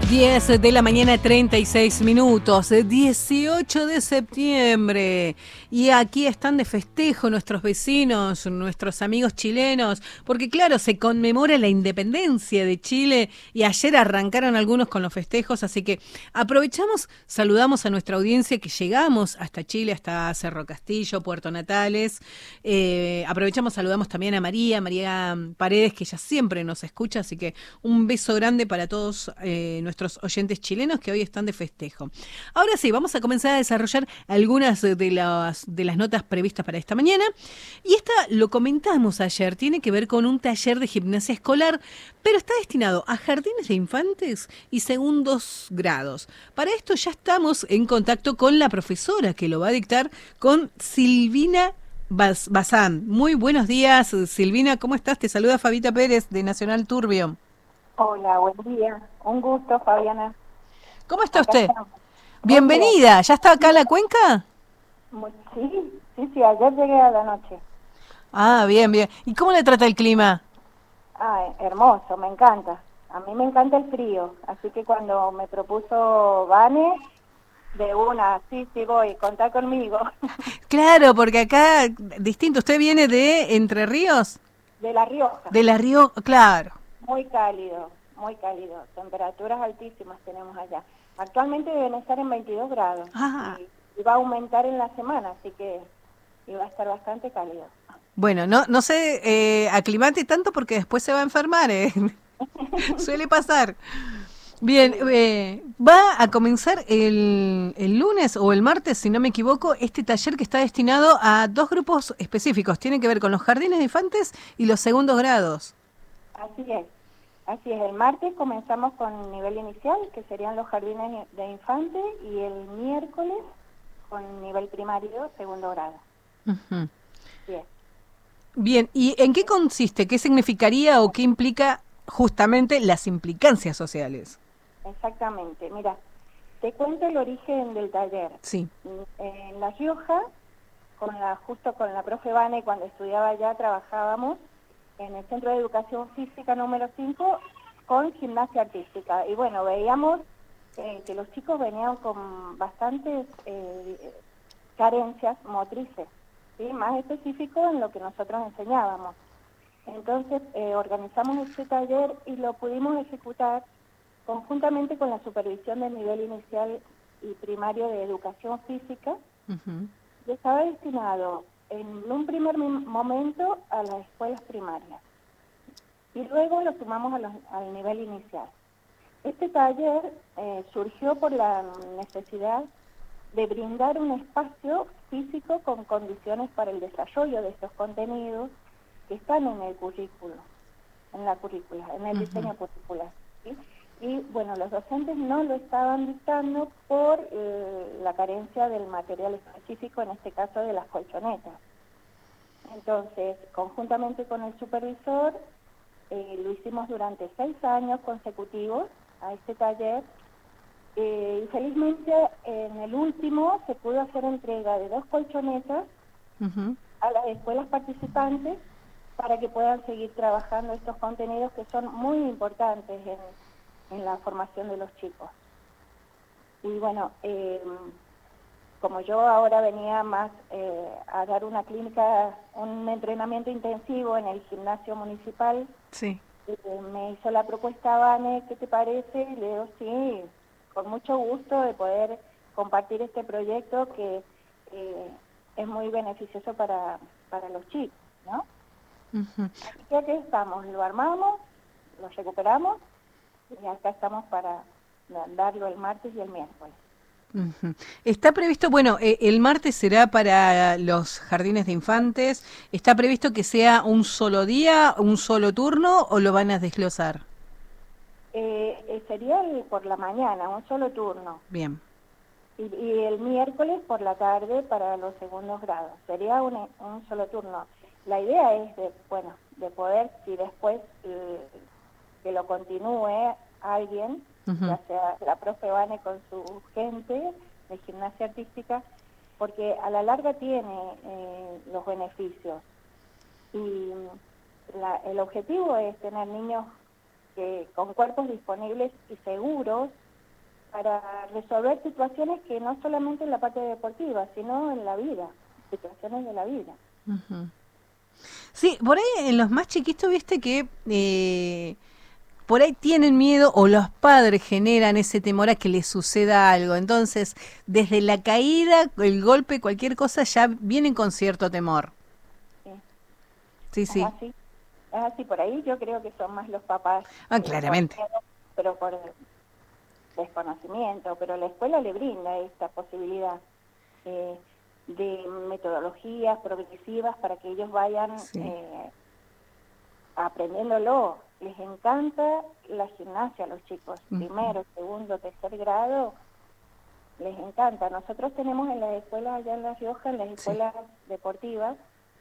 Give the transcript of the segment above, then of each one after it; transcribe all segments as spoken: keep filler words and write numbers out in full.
diez de la mañana, treinta y seis minutos, dieciocho de septiembre. Y aquí están de festejo nuestros vecinos, nuestros amigos chilenos, porque claro, se conmemora la independencia de Chile y ayer arrancaron algunos con los festejos, así que aprovechamos, saludamos a nuestra audiencia que llegamos hasta Chile, hasta Cerro Castillo, Puerto Natales. Eh, aprovechamos, saludamos también a María, María Paredes, que ella siempre nos escucha, así que un beso grande para todos eh, nuestros oyentes chilenos que hoy están de festejo. Ahora sí, vamos a comenzar a desarrollar algunas de las, de las notas previstas para esta mañana. Y esta lo comentamos ayer, tiene que ver con un taller de gimnasia escolar, pero está destinado a jardines de infantes y segundos grados. Para esto ya estamos en contacto con la profesora que lo va a dictar, con Silvina Bazán. Muy buenos días, Silvina, ¿cómo estás? Te saluda Fabita Pérez de Nacional Turbio. Hola, buen día. Un gusto, Fabiana. ¿Cómo está Acá usted? estamos. Bienvenida. ¿Ya está acá en la cuenca? Muy- Sí, sí, sí, ayer llegué a la noche. Ah, bien, bien. ¿Y cómo le trata el clima? Ah, hermoso, me encanta. A mí me encanta el frío, así que cuando me propuso Vane, de una, sí, sí voy, contá conmigo. Claro, porque acá, distinto, ¿usted viene de Entre Ríos? De La Rioja, De La Rioja, claro. muy cálido, muy cálido. Temperaturas altísimas tenemos allá. Actualmente deben estar en veintidós grados Ah, y, y va a aumentar en la semana, así que y va a estar bastante cálido. bueno, no, no se eh, aclimate tanto porque después se va a enfermar, ¿eh? Suele pasar. Bien, Sí. eh, va a comenzar el, el lunes o el martes, si no me equivoco, este taller que está destinado a dos grupos específicos. Tiene que ver con los jardines de infantes y los segundos grados. Así es, así es. El martes comenzamos con nivel inicial, que serían los jardines de infantes, y el miércoles con nivel primario, segundo grado. Ujú. Bien, Bien, ¿y en qué consiste? ¿Qué significaría o qué implica justamente las implicancias sociales? exactamente. Mira, te cuento el origen del taller. Sí. En La Rioja, con la, justo con la profe Vane, cuando estudiaba allá, trabajábamos en el Centro de Educación Física número cinco con gimnasia artística. Y bueno, veíamos eh, que los chicos venían con bastantes eh, carencias motrices, ¿sí? Más específico en lo que nosotros enseñábamos. Entonces eh, organizamos este taller y lo pudimos ejecutar conjuntamente con la supervisión del nivel inicial y primario de educación física. Ujú. Y estaba destinado en un primer momento a las escuelas primarias y luego lo sumamos a los, al nivel inicial. Este taller eh, surgió por la necesidad de brindar un espacio físico con condiciones para el desarrollo de estos contenidos que están en el currículo, en la currícula, en el Ujú. diseño curricular, ¿sí? Y bueno, los docentes no lo estaban dictando por eh, la carencia del material específico, en este caso de las colchonetas. Entonces, conjuntamente con el supervisor, eh, lo hicimos durante seis años consecutivos a este taller. Eh, y felizmente en el último se pudo hacer entrega de dos colchonetas Ujú. a las escuelas participantes para que puedan seguir trabajando estos contenidos que son muy importantes en, en la formación de los chicos. Y bueno, eh, como yo ahora venía más eh, a dar una clínica, un entrenamiento intensivo en el gimnasio municipal, Sí. eh, me hizo la propuesta, Vane, ¿qué te parece? Y le digo, sí, con mucho gusto de poder compartir este proyecto que eh, es muy beneficioso para, para los chicos, ¿no? Ujú. Así que aquí estamos, lo armamos, lo recuperamos y acá estamos para darlo el martes y el miércoles. Ujú. Está previsto, bueno, eh, el martes será para los jardines de infantes. ¿Está previsto que sea un solo día, un solo turno o lo van a desglosar? Eh, eh, sería el, por la mañana, un solo turno, Bien. y, y el miércoles por la tarde para los segundos grados. Sería un, un solo turno. La idea es de, bueno, de poder, si después eh, que lo continúe alguien, Ujú. ya sea la profe Vane con su gente de gimnasia artística, porque a la larga tiene eh, los beneficios. Y la, el objetivo es tener niños que con cuerpos disponibles y seguros para resolver situaciones que no solamente en la parte deportiva, sino en la vida, situaciones de la vida. Uh-huh. Sí, por ahí en los más chiquitos, viste que eh, por ahí tienen miedo o los padres generan ese temor a que les suceda algo. Entonces, desde la caída, el golpe, cualquier cosa, ya vienen con cierto temor. Sí, sí. Es sí. así, es así. Por ahí yo creo que son más los papás. Ah, eh, claramente. Por miedo, pero por desconocimiento, pero la escuela le brinda esta posibilidad eh, de metodologías progresivas para que ellos vayan sí. eh, aprendiéndolo. Les encanta la gimnasia a los chicos, uh-huh. primero, segundo, tercer grado, les encanta. Nosotros tenemos en las escuelas allá en La Rioja, en las escuelas sí. deportivas,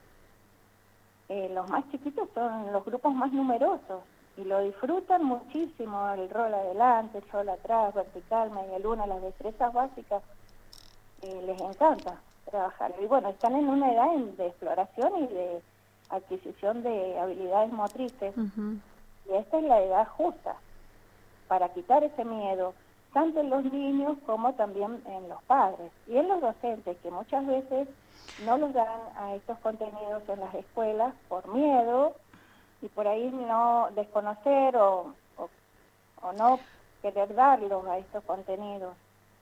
eh, los más chiquitos son los grupos más numerosos y lo disfrutan muchísimo, el rol adelante, el rol atrás, vertical, media luna, las destrezas básicas, eh, les encanta trabajar. Y bueno, están en una edad de exploración y de adquisición de habilidades motrices, uh-huh. y esta es la edad justa para quitar ese miedo, tanto en los niños como también en los padres y en los docentes, que muchas veces no los dan a estos contenidos en las escuelas por miedo y por ahí no desconocer o, o, o no querer darlos a estos contenidos.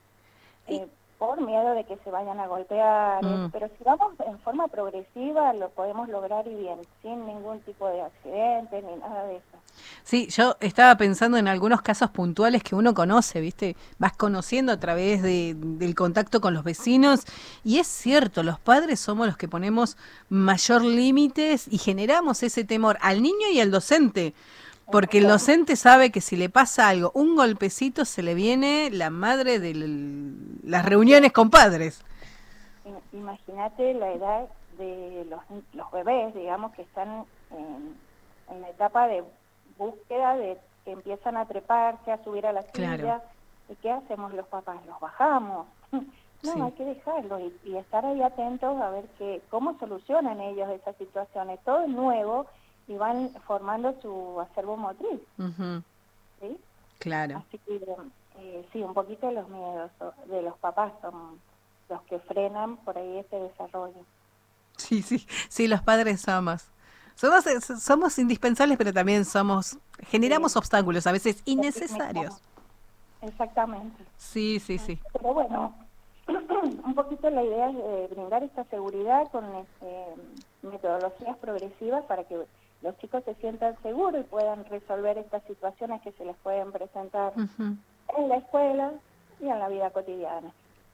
Eh, por miedo de que se vayan a golpear, mm. eh, pero si vamos en forma progresiva lo podemos lograr y bien, sin ningún tipo de accidente ni nada de eso. Sí, yo estaba pensando en algunos casos puntuales que uno conoce, ¿viste? Vas conociendo a través de, del contacto con los vecinos y es cierto, los padres somos los que ponemos mayor límites y generamos ese temor al niño y al docente. Porque el docente sabe que si le pasa algo, un golpecito, se le viene la madre de las reuniones con padres. Imagínate la edad de los, los bebés, digamos, que están en, en la etapa de búsqueda, de que empiezan a treparse, a subir a la silla. Claro. ¿Y qué hacemos los papás? Los bajamos. No, sí. hay que dejarlos y, y estar ahí atentos a ver que, cómo solucionan ellos esas situaciones. Todo es nuevo y van formando su acervo motriz. Uh-huh. ¿Sí? Claro. Así que eh, sí, un poquito de los miedos de los papás son los que frenan por ahí ese desarrollo. Sí, sí, sí, los padres somos. Somos, somos indispensables, pero también somos, generamos sí. obstáculos a veces innecesarios. Exactamente. Sí, sí, sí. Pero bueno, un poquito la idea es de brindar esta seguridad con este, metodologías progresivas para que los chicos se sientan seguros y puedan resolver estas situaciones que se les pueden presentar uh-huh. en la escuela y en la vida cotidiana.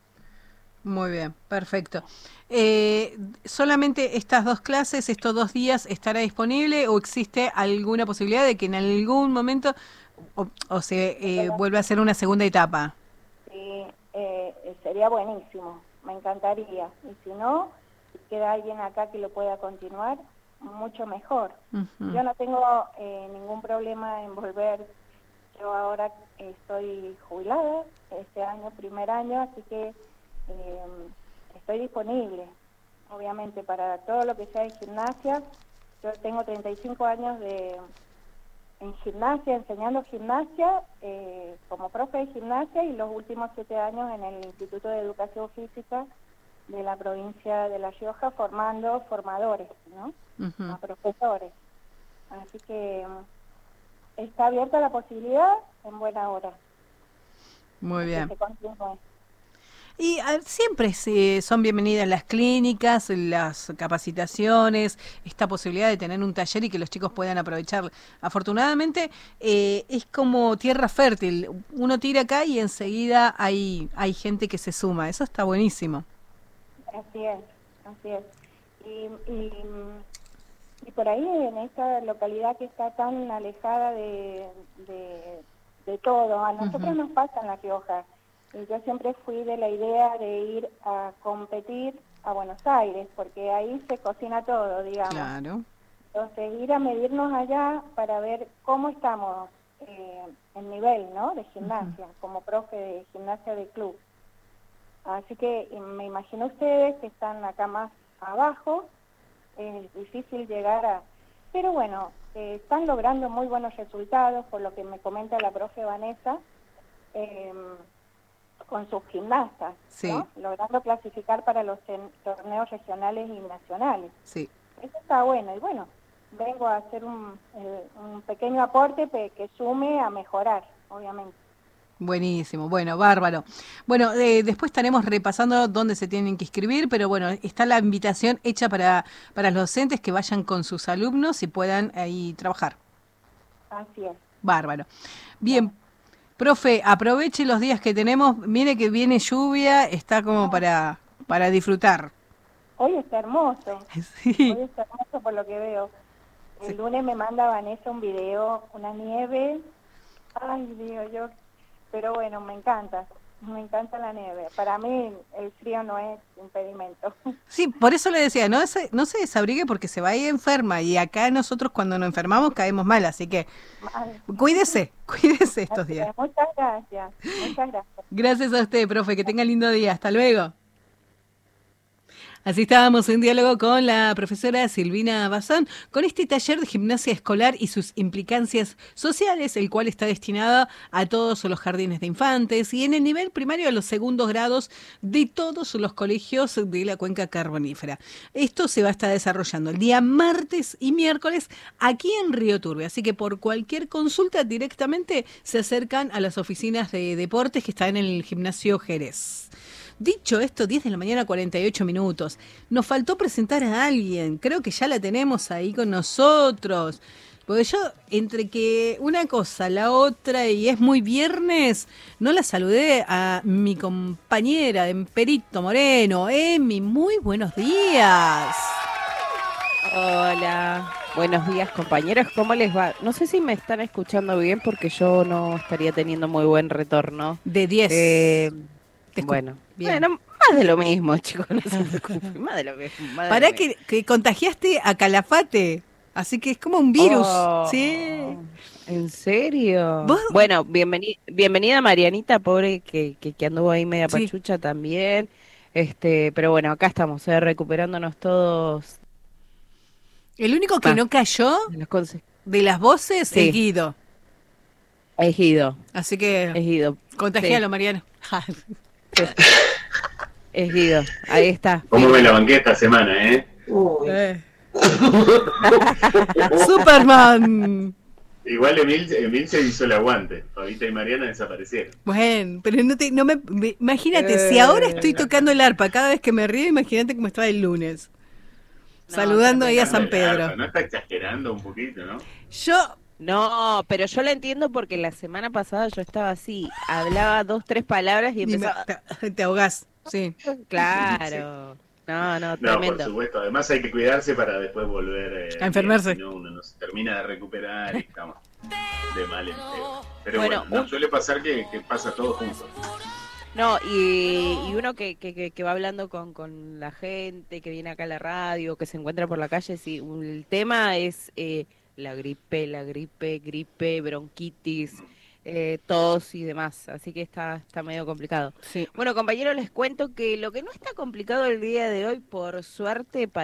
Muy bien, perfecto. Eh, ¿Solamente estas dos clases, estos dos días, estará disponible o existe alguna posibilidad de que en algún momento o, o se eh, vuelva a hacer una segunda etapa? Sí, eh, sería buenísimo, me encantaría. Y si no, si queda alguien acá que lo pueda continuar, mucho mejor. Uh-huh. Yo no tengo eh, ningún problema en volver. Yo ahora estoy jubilada, este año, primer año, así que eh, estoy disponible, obviamente, para todo lo que sea de gimnasia. Yo tengo treinta y cinco años de en gimnasia, enseñando gimnasia, eh, como profe de gimnasia, y los últimos siete años en el Instituto de Educación Física de la provincia de La Rioja, formando formadores, ¿no? Uh-huh. A profesores. Así que está abierta la posibilidad en buena hora. Muy bien. Y uh, siempre se, son bienvenidas las clínicas, las capacitaciones, esta posibilidad de tener un taller y que los chicos puedan aprovechar. Afortunadamente eh, es como tierra fértil, uno tira acá y enseguida hay, hay gente que se suma, eso está buenísimo. Así es, así es. Y, y, y por ahí en esta localidad que está tan alejada de, de, de todo, a nosotros uh-huh. nos pasa en La Rioja. Y yo siempre fui de la idea de ir a competir a Buenos Aires, porque ahí se cocina todo, digamos. Claro. Entonces, ir a medirnos allá para ver cómo estamos eh, en nivel, ¿no?, de gimnasia, uh-huh. como profe de gimnasia de club. Así que me imagino ustedes que están acá más abajo, es difícil llegar a... Pero bueno, que están logrando muy buenos resultados, por lo que me comenta la profe Vanessa, eh, con sus gimnastas, sí. ¿no? Logrando clasificar para los torneos regionales y nacionales. Sí. Eso está bueno, y bueno, vengo a hacer un, un pequeño aporte que sume a mejorar, obviamente. Buenísimo, bueno, bárbaro. Bueno, eh, después estaremos repasando dónde se tienen que inscribir, pero bueno, está la invitación hecha para, para los docentes que vayan con sus alumnos y puedan ahí trabajar. Así es. Bárbaro. Bien, profe, aproveche los días que tenemos, mire que viene lluvia, está como para, para disfrutar. Hoy está hermoso, sí. Hoy está hermoso por lo que veo. El sí. lunes me manda Vanessa un video, una nieve, ay Dios, yo... Pero bueno, me encanta, me encanta la nieve. Para mí el frío no es impedimento. Sí, por eso le decía, no se, no se desabrigue porque se va a ir enferma y acá nosotros cuando nos enfermamos caemos mal, así que mal. cuídese, cuídese estos así días. Es, muchas gracias, muchas gracias. Gracias a usted, profe, que tenga lindo día, hasta luego. Así estábamos en diálogo con la profesora Silvina Bazán con este taller de gimnasia escolar y sus implicancias sociales, el cual está destinado a todos los jardines de infantes y en el nivel primario a los segundos grados de todos los colegios de la cuenca carbonífera. Esto se va a estar desarrollando el día martes y miércoles aquí en Río Turbio, así que por cualquier consulta directamente se acercan a las oficinas de deportes que están en el gimnasio Jerez. Dicho esto, diez de la mañana, cuarenta y ocho minutos. Nos faltó presentar a alguien. Creo que ya la tenemos ahí con nosotros. Porque yo, entre que una cosa, la otra, y es muy viernes, no la saludé a mi compañera de Perito Moreno. Emi, muy buenos días. Hola, buenos días compañeros, ¿cómo les va? No sé si me están escuchando bien porque yo no estaría teniendo muy buen retorno. De diez. Eh, bueno, bien. bueno, más de lo mismo, chicos, no se preocupen, más de lo mismo. Más Para de lo que, mismo. que contagiaste a Calafate, así que es como un virus, oh, ¿sí? ¿En serio? ¿Vos? Bueno, bienveni bienvenida Marianita, pobre que, que, que anduvo ahí media sí. pachucha también. Este, pero bueno, acá estamos, eh, recuperándonos todos. El único que ah, no cayó de las voces sí. es Guido. Es Guido. Así que es Guido. Contagialo, sí. Mariano. Sí. Es Guido, ahí está. ¿Cómo me la banqué esta semana, eh? Uy. eh. Superman. Igual Emil, Emil se hizo el aguante. Fabita y Mariana desaparecieron. Bueno, pero no te, no me, me imagínate, eh. si ahora estoy tocando el arpa cada vez que me río, imagínate cómo estaba el lunes. No, saludando ahí a San Pedro. Arpa, no está exagerando un poquito, ¿no? Yo... No, pero yo la entiendo porque la semana pasada yo estaba así, hablaba dos, tres palabras y empezaba... Te, te ahogás, sí. Claro. Sí. No, no, no, tremendo. por supuesto. Además hay que cuidarse para después volver... Eh, a enfermarse. Si no, uno no se termina de recuperar y estamos de mal en peor. Pero bueno, bueno, no un... suele pasar que, que pasa todo junto. No, y, y uno que, que, que va hablando con, con la gente, que viene acá a la radio, que se encuentra por la calle, sí, el tema es eh, la gripe, la gripe, gripe, bronquitis, eh, tos y demás, así que está, está medio complicado. Sí. Bueno, compañeros, les cuento que lo que no está complicado el día de hoy, por suerte, para